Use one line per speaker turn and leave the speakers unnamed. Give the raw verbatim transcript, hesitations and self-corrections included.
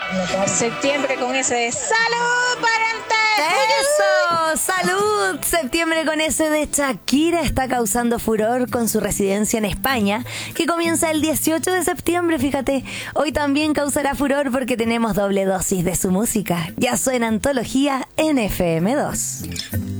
Septiembre con ese de salud para
¡Eso! ¡Salud! Septiembre con ese de Shakira está causando furor con su residencia en España, que comienza el dieciocho de septiembre, fíjate. Hoy también causará furor porque tenemos doble dosis de su música. Ya suena Antología en F M dos.